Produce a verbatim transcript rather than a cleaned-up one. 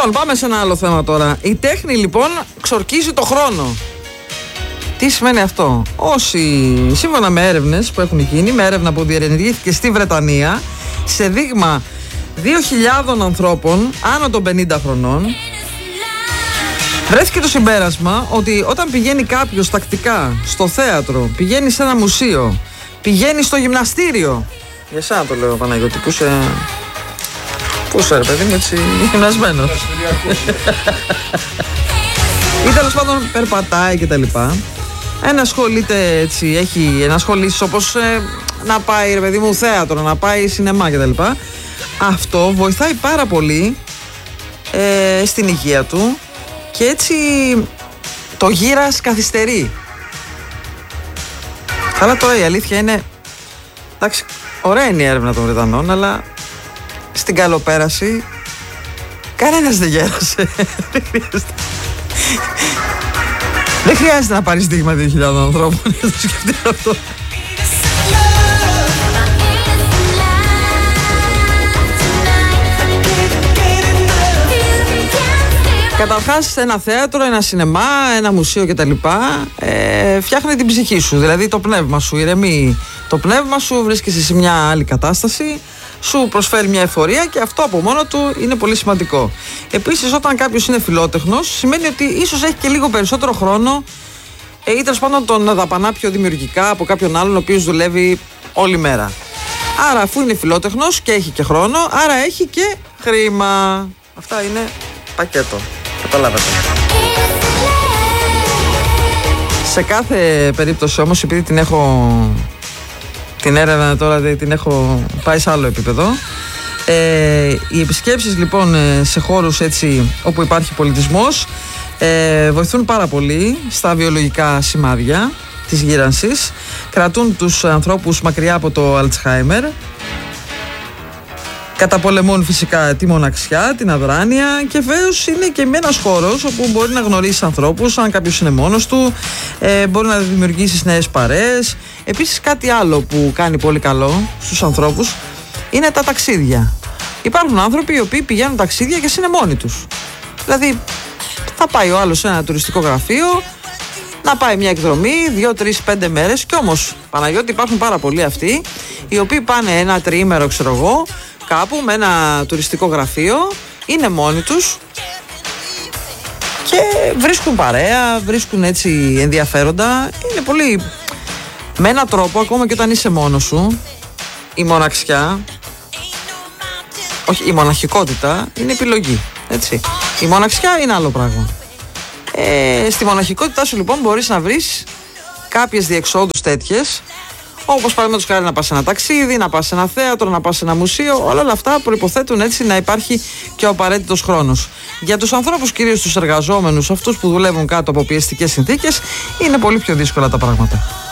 Λοιπόν, πάμε σε ένα άλλο θέμα τώρα. Η τέχνη λοιπόν ξορκίζει το χρόνο. Τι σημαίνει αυτό? Όσοι, σύμφωνα με έρευνες που έχουν γίνει, με έρευνα που διενεργήθηκε στη Βρετανία, σε δείγμα δύο χιλιάδες ανθρώπων άνω των πενήντα χρονών, βρέθηκε το συμπέρασμα ότι όταν πηγαίνει κάποιος τακτικά στο θέατρο, πηγαίνει σε ένα μουσείο, πηγαίνει στο γυμναστήριο. Για εσένα το λέω, Παναγιώτη, που είσαι... Πού είσαι, ρε παιδί μου, έτσι γυμνασμένος. Ή τέλος πάντων περπατάει και τα λοιπά. Ένα ασχολείται έτσι, έχει ένα ασχολήσει όπως ε, να πάει, ρε παιδί μου, θέατρο, να πάει σινεμά και τα λοιπά. Αυτό βοηθάει πάρα πολύ ε, στην υγεία του και έτσι το γύρας καθυστερεί. Αλλά τώρα η αλήθεια είναι, εντάξει, ωραία είναι η έρευνα των Βρετανών, αλλά στην καλοπέραση κανένας δεν γέρασε. Δεν χρειάζεται να πάρεις δείγμα δύο χιλιάδες ανθρώπων για να το σκεφτείς αυτό. Καταρχάς, ένα θέατρο, ένα σινεμά, ένα μουσείο κτλ. Ε, φτιάχνει την ψυχή σου, δηλαδή το πνεύμα σου, ηρεμεί το πνεύμα σου, βρίσκεσαι σε μια άλλη κατάσταση, σου προσφέρει μια εφορία και αυτό από μόνο του είναι πολύ σημαντικό. Επίσης, όταν κάποιος είναι φιλότεχνος, σημαίνει ότι ίσως έχει και λίγο περισσότερο χρόνο ε, ή τέλος πάντων τον δαπανά πιο δημιουργικά από κάποιον άλλον ο οποίος δουλεύει όλη μέρα. Άρα, αφού είναι φιλότεχνος και έχει και χρόνο, άρα έχει και χρήμα. Αυτά είναι πακέτο. Καταλάβατε. Σε κάθε περίπτωση όμως, επειδή την έχω, την έρευνα τώρα την έχω πάει σε άλλο επίπεδο, ε, οι επισκέψεις λοιπόν σε χώρους έτσι όπου υπάρχει πολιτισμός ε, βοηθούν πάρα πολύ στα βιολογικά σημάδια της γύρανσης, κρατούν τους ανθρώπους μακριά από το Αλτσχάιμερ, καταπολεμούν φυσικά τη μοναξιά, την αδράνεια και βέβαια είναι και με ένας χώρος όπου μπορεί να γνωρίσει ανθρώπους, αν κάποιος είναι μόνος του, ε, μπορεί να δημιουργήσει νέες παρέες. Επίσης κάτι άλλο που κάνει πολύ καλό στους ανθρώπους είναι τα ταξίδια. Υπάρχουν άνθρωποι οι οποίοι πηγαίνουν ταξίδια και είναι μόνοι τους. Δηλαδή θα πάει ο άλλος σε ένα τουριστικό γραφείο, να πάει μια εκδρομή, δύο, τρεις, πέντε μέρες κι όμως, Παναγιώτη, υπάρχουν πάρα πολλοί αυτοί οι οποίοι πάνε ένα τριήμερο, ξέρω εγώ, κάπου με ένα τουριστικό γραφείο, είναι μόνοι τους και βρίσκουν παρέα, βρίσκουν έτσι ενδιαφέροντα. Είναι πολύ, με έναν τρόπο, ακόμα και όταν είσαι μόνος σου, η μοναξιά, όχι, η μοναχικότητα είναι επιλογή, έτσι. Η μοναξιά είναι άλλο πράγμα. Ε, στη μοναχικότητά σου λοιπόν μπορείς να βρεις κάποιες διεξόδους τέτοιες, όπως παραδείγματος χάρη να πας σε ένα ταξίδι, να πας σε ένα θέατρο, να πας σε ένα μουσείο. Όλα, όλα αυτά προϋποθέτουν έτσι να υπάρχει και ο απαραίτητος χρόνος. Για τους ανθρώπους, κυρίως τους εργαζόμενους, αυτούς που δουλεύουν κάτω από πιεστικές συνθήκες, είναι πολύ πιο δύσκολα τα πράγματα.